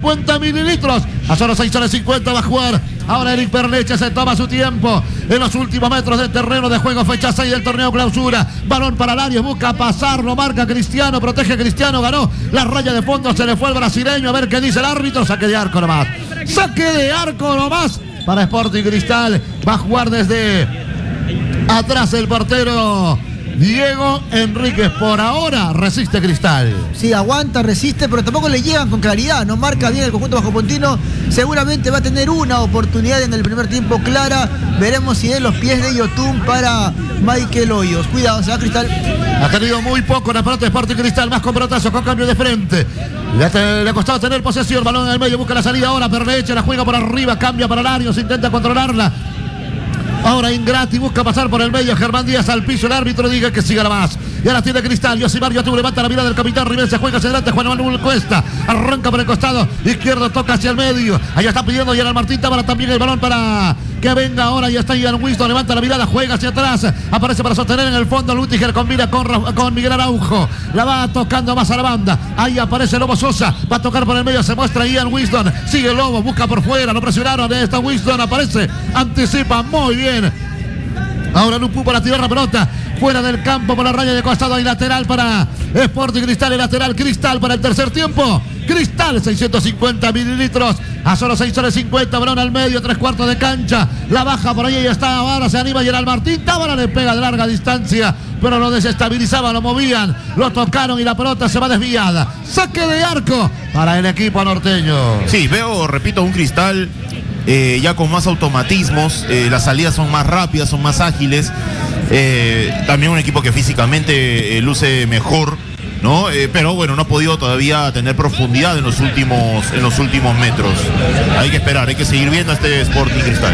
650 mililitros. A solo 6,50 va a jugar. Ahora Eric Perleche se toma su tiempo en los últimos metros del terreno de juego. Fecha 6 del torneo clausura. Balón para Larios, busca pasarlo, marca Cristiano, protege Cristiano, ganó la raya de fondo, se le fue el brasileño. A ver qué dice el árbitro. Saque de arco nomás. Saque de arco nomás para Sporting Cristal. Va a jugar desde atrás el portero Diego Enríquez. Por ahora resiste Cristal. Sí, aguanta, resiste, pero tampoco le llegan con claridad. No marca bien el conjunto bajopontino. Seguramente va a tener una oportunidad en el primer tiempo clara. Veremos si es los pies de Yotun para Michael Hoyos. Cuidado, se va Cristal. Ha tenido muy poco la pelota de Sporting Cristal. Más con pelotazo, con cambio de frente. Le ha costado tener posesión. Balón en el medio, busca la salida ahora. Perleche la juega por arriba, cambia para Larios, intenta controlarla. Ahora Ingrati busca pasar por el medio. Germán Díaz al piso. El árbitro diga que siga más. Y ahora tiene Cristal. Yosimar Yotun levanta la mirada del capitán Rivel. Se juega hacia adelante. Juan Manuel Cuesta arranca por el costado izquierdo. Toca hacia el medio. Allá está pidiendo Gerald Martín Tábara también el balón para que venga ahora. Ya está Ian Winston. Levanta la mirada. Juega hacia atrás. Aparece para sostener en el fondo. Lutiger combina con Miguel Araujo. La va tocando más a la banda. Ahí aparece Lobo Sosa. Va a tocar por el medio. Se muestra Ian Winston. Sigue Lobo. Busca por fuera. Lo presionaron. Ahí está Winston. Aparece. Anticipa muy bien. Ahora Lupu para tirar la pelota fuera del campo por la raya de costado. Hay lateral para Sporting Cristal. El lateral Cristal para el tercer tiempo. Cristal 650 mililitros. A solo 6,50. Balón al medio, 3/4 de cancha. La baja por ahí y está. Ahora se anima Gerald Martín Tábara. Le pega de larga distancia, pero lo desestabilizaban, lo movían, lo tocaron y la pelota se va desviada. Saque de arco para el equipo norteño. Sí, veo, repito, un Cristal ya con más automatismos. Las salidas son más rápidas, son más ágiles. También un equipo que físicamente luce mejor, ¿no? Pero bueno, no ha podido todavía tener profundidad en los últimos metros. Hay que esperar, hay que seguir viendo a este Sporting Cristal.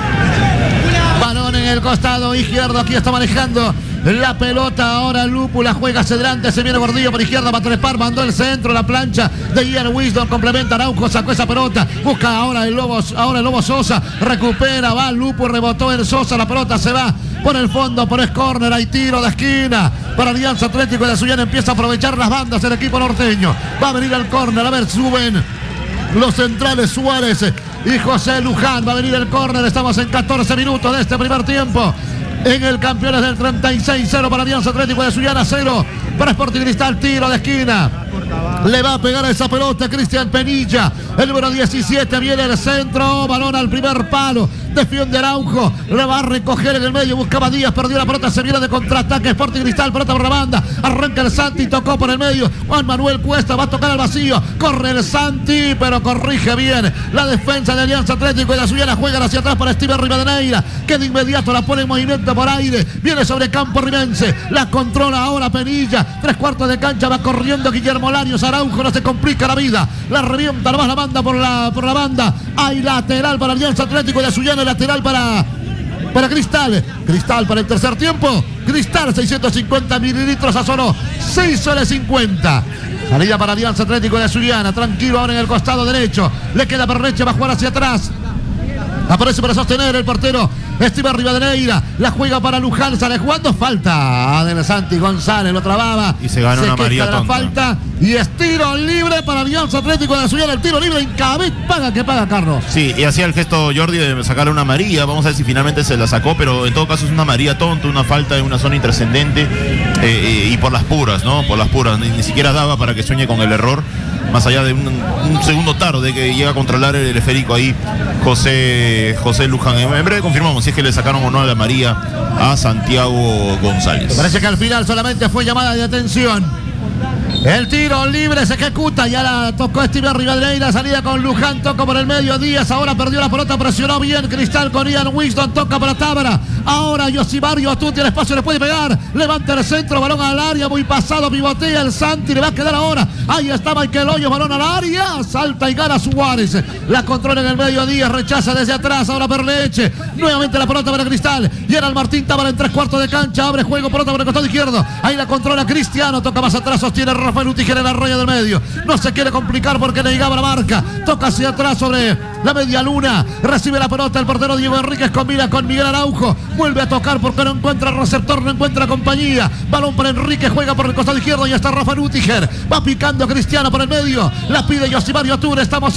Balón en el costado izquierdo, aquí está manejando la pelota. Ahora Lupu la juega hacia adelante, se viene Gordillo por izquierda, va a trepar, mandó el centro, la plancha de Ian Winston, complementa Araujo, sacó esa pelota, busca ahora el Lobo Sosa, recupera, va Lupu, rebotó en Sosa, la pelota se va por el fondo, por es córner, hay tiro de esquina para Alianza Atlético de Sullana. Empieza a aprovechar las bandas el equipo norteño, va a venir al córner, a ver, suben los centrales Suárez y José Luján, va a venir el córner. Estamos en 14 minutos de este primer tiempo en el Campeones del 36-0 para Alianza Atlético de Sullana, 0 para Sporting Cristal. Tiro de esquina, le va a pegar a esa pelota Cristian Penilla, el número 17, viene el centro, balón al primer palo, defiende Araujo, le va a recoger en el medio, buscaba Díaz, perdió la pelota, se viene de contraataque Sporting Cristal, pelota por la banda, arranca el Santi, tocó por el medio, Juan Manuel Cuesta va a tocar al vacío, corre el Santi, pero corrige bien la defensa de Alianza Atlético de la Sullana, juegan hacia atrás para Steven Rivadeneira, que de inmediato la pone en movimiento por aire, viene sobre campo rimense, la controla ahora Penilla, 3/4 de cancha, va corriendo Guillermo Larios. Araujo no se complica la vida, la revienta nomás, la manda por la banda. Hay lateral para Alianza Atlético de Sullana, lateral para Cristal. Cristal para el tercer tiempo. Cristal 650 mililitros a solo 6,50. Salida para Alianza Atlético de Sullana, tranquilo ahora en el costado derecho. Le queda Perleche, va a jugar hacia atrás. Aparece para sostener el portero Steven Rivadeneira. La juega para Luján. Sale jugando. Falta de Santi González. Lo trababa. Y se gana una María tonta. Falta. Y es tiro libre para Alianza Atlético de Sullana. El tiro libre en cabeza. Paga, Carlos. Sí, y hacía el gesto Jordi de sacarle una amarilla. Vamos a ver si finalmente se la sacó. Pero en todo caso es una María tonta. Una falta en una zona intrascendente. Y por las puras, ¿no? Por las puras. Ni siquiera daba para que sueñe con el error. Más allá de un segundo tarde que llega a controlar el esférico ahí José Luján. En breve confirmamos si es que le sacaron o no a la María a Santiago González. Parece que al final solamente fue llamada de atención. El tiro libre se ejecuta, ya la tocó Steven Rivadeneira, salida con Luján, toca por el medio, Díaz ahora perdió la pelota, presionó bien Cristal con Ian Winston, toca para Tábara, ahora Yosimar Yotun tiene espacio, le puede pegar, levanta el centro, balón al área, muy pasado, pivotea el Santi, le va a quedar ahora, ahí está Michael Hoyos, balón al área, salta y gana Suárez, la controla en el medio, Díaz rechaza desde atrás, ahora Perleche, nuevamente la pelota para Cristal, y era el Martín Tábara en 3/4 de cancha, abre juego, pelota por el costado izquierdo, ahí la controla Cristiano, toca más atrás, sostiene Rafael Lutiger en la raya del medio, no se quiere complicar porque le llegaba la marca, toca hacia atrás sobre la media luna, recibe la pelota el portero Diego Enríquez, combina con Miguel Araujo, vuelve a tocar porque no encuentra receptor, no encuentra compañía, balón para Enríquez, juega por el costado izquierdo y está Rafael Lutiger, va picando a Cristiano por el medio, la pide Yosimar Yotun, estamos